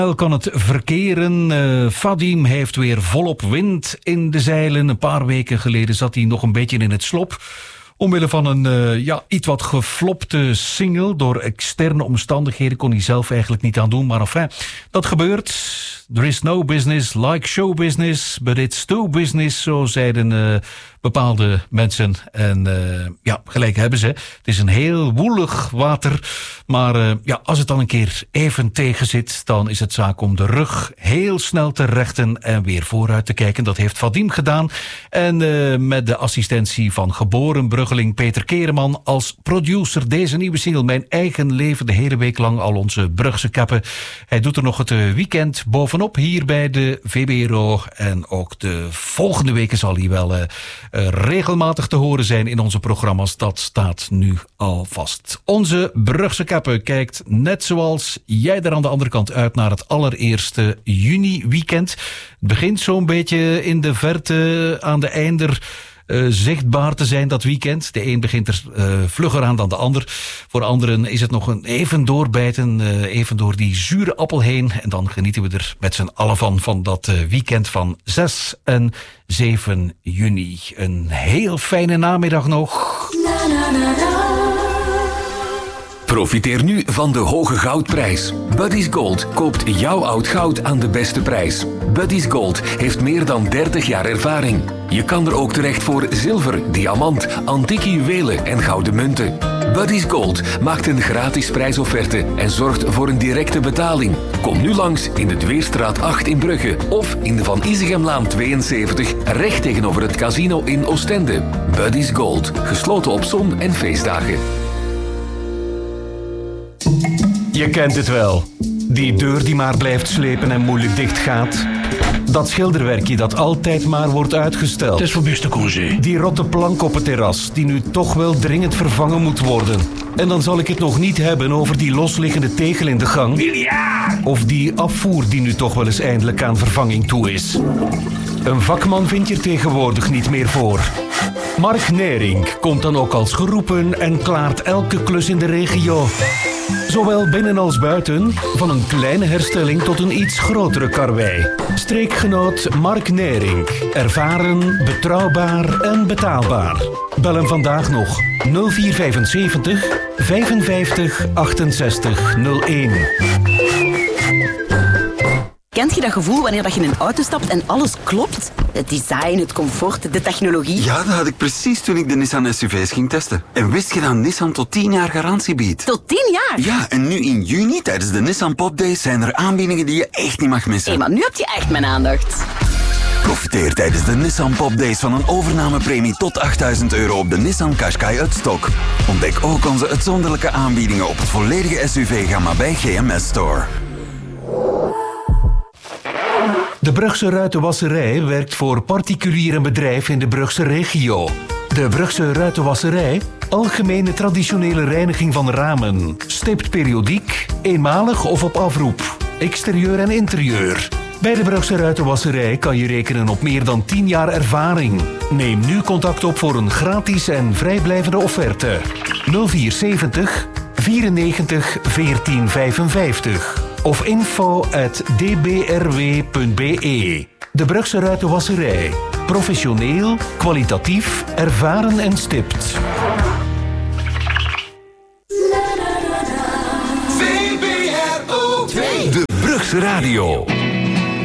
Kan het verkeren. Vadim heeft weer volop wind in de zeilen. Een paar weken geleden zat hij nog een beetje in het slop. Omwille van een iets wat geflopte single. Door externe omstandigheden kon hij zelf eigenlijk niet aan doen. Maar enfin, dat gebeurt. There is no business like show business, but it's still business, zo zeiden bepaalde mensen. En gelijk hebben ze. Het is een heel woelig water. Maar als het dan een keer even tegen zit, dan is het zaak om de rug heel snel te rechten en weer vooruit te kijken. Dat heeft Vadim gedaan. En met de assistentie van geboren bruggeling Peter Kereman als producer deze nieuwe single. Mijn eigen leven, de hele week lang al onze Brugse kappen. Hij doet er nog het weekend bovenop hier bij de VBRO. En ook de volgende weken zal hij wel regelmatig te horen zijn in onze programma's. Dat staat nu al vast. Onze Brugse kappen kijkt net zoals jij er aan de andere kant uit naar het allereerste juni-weekend. Het begint zo'n beetje in de verte aan de einder zichtbaar te zijn dat weekend. De een begint er vlugger aan dan de ander. Voor anderen is het nog even doorbijten, even door die zure appel heen. En dan genieten we er met z'n allen van dat weekend van 6 en 7 juni. Een heel fijne namiddag nog. Profiteer nu van de hoge goudprijs. Buddy's Gold koopt jouw oud goud aan de beste prijs. Buddy's Gold heeft meer dan 30 jaar ervaring. Je kan er ook terecht voor zilver, diamant, antieke juwelen en gouden munten. Buddy's Gold maakt een gratis prijsofferte en zorgt voor een directe betaling. Kom nu langs in de Dweerstraat 8 in Brugge of in de Van Isegemlaan 72 recht tegenover het casino in Oostende. Buddy's Gold, gesloten op zon- en feestdagen. Je kent het wel. Die deur die maar blijft slepen en moeilijk dicht gaat. Dat schilderwerkje dat altijd maar wordt uitgesteld. Het is voor beste congé. Die rotte plank op het terras die nu toch wel dringend vervangen moet worden. En dan zal ik het nog niet hebben over die losliggende tegel in de gang. Miljard! Of die afvoer die nu toch wel eens eindelijk aan vervanging toe is. Een vakman vind je er tegenwoordig niet meer voor. Mark Nering komt dan ook als geroepen en klaart elke klus in de regio. Zowel binnen als buiten, van een kleine herstelling tot een iets grotere karwei. Streekgenoot Mark Nering. Ervaren, betrouwbaar en betaalbaar. Bel hem vandaag nog 0475 55 68 01. Kent je dat gevoel wanneer je in een auto stapt en alles klopt? Het design, het comfort, de technologie. Ja, dat had ik precies toen ik de Nissan SUV's ging testen. En wist je dat Nissan tot 10 jaar garantie biedt? Tot 10 jaar? Ja, en nu in juni tijdens de Nissan Pop Days zijn er aanbiedingen die je echt niet mag missen. Hé, maar nu heb je echt mijn aandacht. Profiteer tijdens de Nissan Pop Days van een overnamepremie tot €8.000 op de Nissan Qashqai uit stok. Ontdek ook onze uitzonderlijke aanbiedingen op het volledige SUV-gamma bij GMS Store. De Brugse Ruitenwasserij werkt voor particulier en bedrijf in de Brugse regio. De Brugse Ruitenwasserij, algemene traditionele reiniging van ramen. Stipt periodiek, eenmalig of op afroep. Exterieur en interieur. Bij de Brugse Ruitenwasserij kan je rekenen op meer dan 10 jaar ervaring. Neem nu contact op voor een gratis en vrijblijvende offerte. 0470 94 14 55 of info@dbrw.be. De Brugse Ruitenwasserij. Professioneel, kwalitatief, ervaren en stipt. VBRO 2. De Brugse Radio.